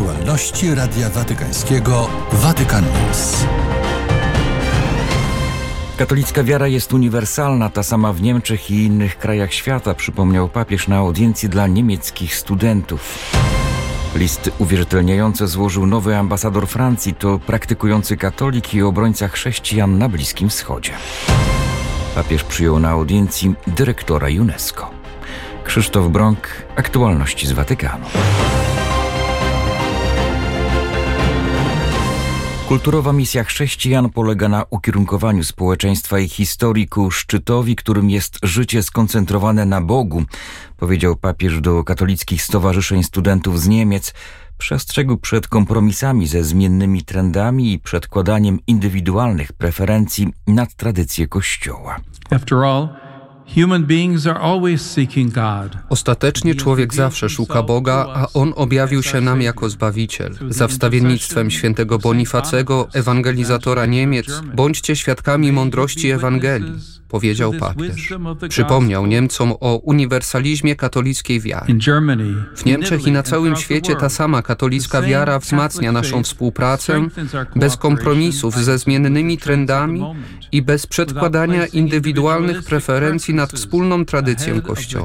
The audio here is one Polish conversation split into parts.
Aktualności Radia Watykańskiego Vatican News. Katolicka wiara jest uniwersalna, ta sama w Niemczech i innych krajach świata, przypomniał papież na audiencji dla niemieckich studentów. List uwierzytelniający złożył nowy ambasador Francji, to praktykujący katolik i obrońca chrześcijan na Bliskim Wschodzie. Papież przyjął na audiencji dyrektora UNESCO. Krzysztof Brąk, aktualności z Watykanu. Kulturowa misja chrześcijan polega na ukierunkowaniu społeczeństwa i historii ku szczytowi, którym jest życie skoncentrowane na Bogu, powiedział papież do katolickich stowarzyszeń studentów z Niemiec. Przestrzegł przed kompromisami ze zmiennymi trendami i przedkładaniem indywidualnych preferencji nad tradycję Kościoła. After all, human beings are always seeking God. Ostatecznie człowiek zawsze szuka Boga, a On objawił się nam jako Zbawiciel. Za wstawiennictwem świętego Bonifacego, ewangelizatora Niemiec, bądźcie świadkami mądrości Ewangelii, powiedział papież. Przypomniał Niemcom o uniwersalizmie katolickiej wiary. W Niemczech i na całym świecie ta sama katolicka wiara wzmacnia naszą współpracę bez kompromisów ze zmiennymi trendami i bez przedkładania indywidualnych preferencji nad wspólną tradycją Kościoła.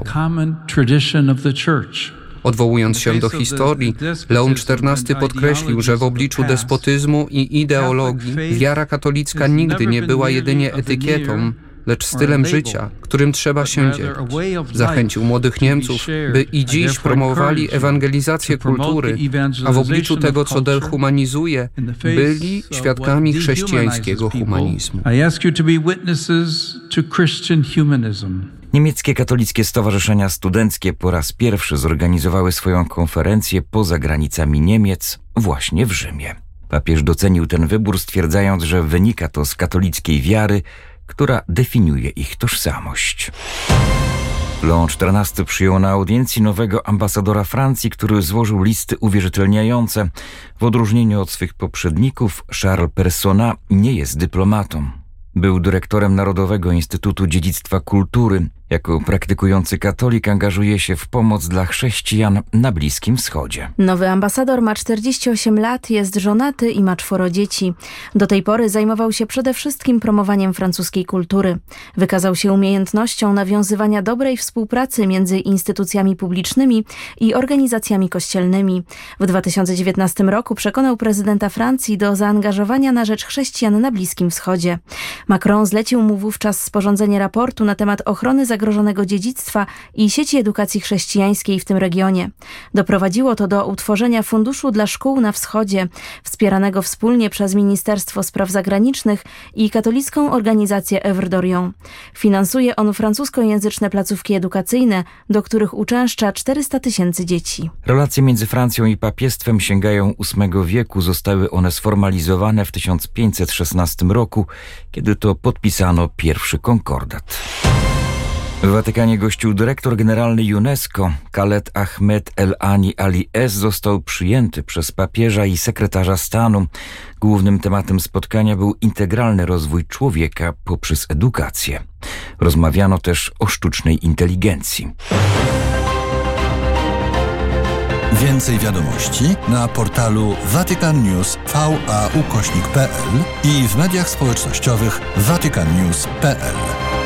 Odwołując się do historii, Leon XIV podkreślił, że w obliczu despotyzmu i ideologii wiara katolicka nigdy nie była jedynie etykietą, lecz stylem życia, którym trzeba się dzielić. Zachęcił młodych Niemców, by i dziś promowali ewangelizację kultury, a w obliczu tego, co dehumanizuje, byli świadkami chrześcijańskiego humanizmu. Niemieckie katolickie stowarzyszenia studenckie po raz pierwszy zorganizowały swoją konferencję poza granicami Niemiec, właśnie w Rzymie. Papież docenił ten wybór, stwierdzając, że wynika to z katolickiej wiary, która definiuje ich tożsamość. Leon XIV przyjął na audiencji nowego ambasadora Francji, który złożył listy uwierzytelniające. W odróżnieniu od swych poprzedników, Charles Personnat nie jest dyplomatą. Był dyrektorem Narodowego Instytutu Dziedzictwa Kultury. Jako praktykujący katolik angażuje się w pomoc dla chrześcijan na Bliskim Wschodzie. Nowy ambasador ma 48 lat, jest żonaty i ma 4 dzieci. Do tej pory zajmował się przede wszystkim promowaniem francuskiej kultury. Wykazał się umiejętnością nawiązywania dobrej współpracy między instytucjami publicznymi i organizacjami kościelnymi. W 2019 roku przekonał prezydenta Francji do zaangażowania na rzecz chrześcijan na Bliskim Wschodzie. Macron zlecił mu wówczas sporządzenie raportu na temat ochrony zagrożonego dziedzictwa i sieci edukacji chrześcijańskiej w tym regionie. Doprowadziło to do utworzenia Funduszu dla Szkół na Wschodzie, wspieranego wspólnie przez Ministerstwo Spraw Zagranicznych i katolicką organizację Œuvre d'Orient. Finansuje on francuskojęzyczne placówki edukacyjne, do których uczęszcza 400 000 dzieci. Relacje między Francją i papiestwem sięgają VIII wieku. Zostały one sformalizowane w 1516 roku, kiedy to podpisano pierwszy konkordat. W Watykanie gościł dyrektor generalny UNESCO. Khaled Ahmed El Ani Ali Es został przyjęty przez papieża i sekretarza stanu. Głównym tematem spotkania był integralny rozwój człowieka poprzez edukację. Rozmawiano też o sztucznej inteligencji. Więcej wiadomości na portalu vaticannews.va/pl i w mediach społecznościowych vaticannews.pl.